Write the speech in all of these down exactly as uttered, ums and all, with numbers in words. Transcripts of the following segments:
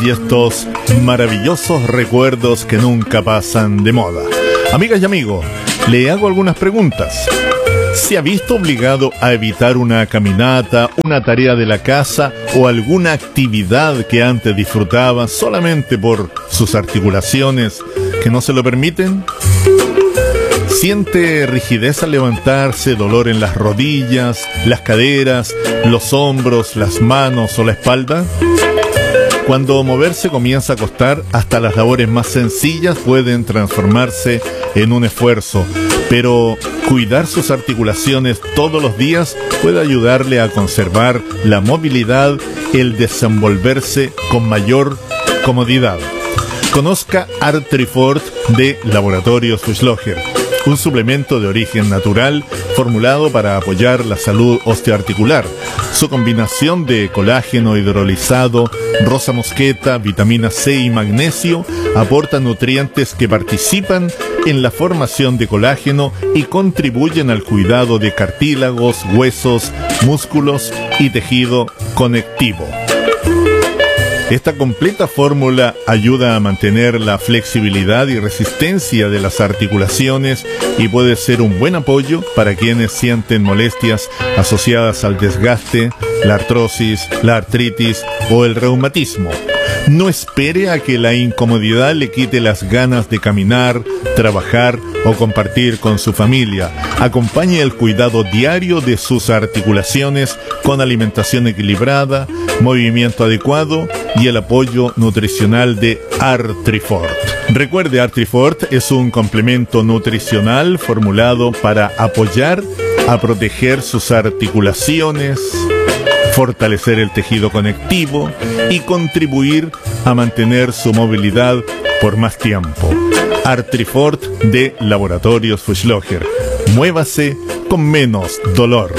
y estos maravillosos recuerdos que nunca pasan de moda. Amigas y amigos, le hago algunas preguntas. ¿Se ha visto obligado a evitar una caminata, una tarea de la casa o alguna actividad que antes disfrutaba solamente por sus articulaciones que no se lo permiten? ¿Siente rigidez al levantarse, dolor en las rodillas, las caderas, los hombros, las manos o la espalda? Cuando moverse comienza a costar, hasta las labores más sencillas pueden transformarse en un esfuerzo, pero cuidar sus articulaciones todos los días puede ayudarle a conservar la movilidad, el desenvolverse con mayor comodidad. Conozca Artrifort de Laboratorios Fuchslocher, un suplemento de origen natural formulado para apoyar la salud osteoarticular. Su combinación de colágeno hidrolizado, rosa mosqueta, vitamina C y magnesio aporta nutrientes que participan en la formación de colágeno y contribuyen al cuidado de cartílagos, huesos, músculos y tejido conectivo. Esta completa fórmula ayuda a mantener la flexibilidad y resistencia de las articulaciones y puede ser un buen apoyo para quienes sienten molestias asociadas al desgaste, la artrosis, la artritis o el reumatismo. No espere a que la incomodidad le quite las ganas de caminar, trabajar o compartir con su familia. Acompañe el cuidado diario de sus articulaciones con alimentación equilibrada, movimiento adecuado y el apoyo nutricional de Artrifort. Recuerde, Artrifort es un complemento nutricional formulado para apoyar a proteger sus articulaciones, fortalecer el tejido conectivo y contribuir a mantener su movilidad por más tiempo. Artrifort de Laboratorios Fuchslocher. Muévase con menos dolor.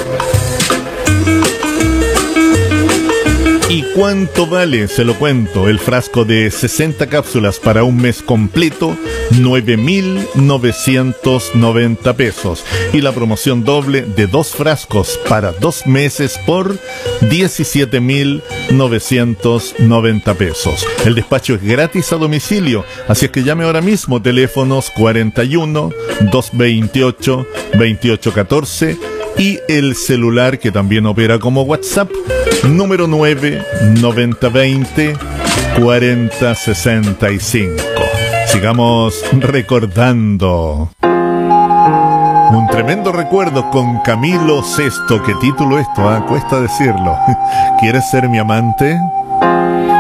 ¿Y cuánto vale? Se lo cuento. El frasco de sesenta cápsulas para un mes completo, nueve mil novecientos noventa pesos. Y la promoción doble de dos frascos para dos meses por diecisiete mil novecientos noventa pesos. El despacho es gratis a domicilio, así es que llame ahora mismo. Teléfonos cuarenta y uno, doscientos veintiocho, veintiocho catorce y el celular que también opera como WhatsApp, número nueve noventa veinte cuarenta sesenta y cinco. Sigamos recordando. Un tremendo recuerdo con Camilo Sesto. ¿Qué título esto? Ah, cuesta decirlo. ¿Quieres ser mi amante?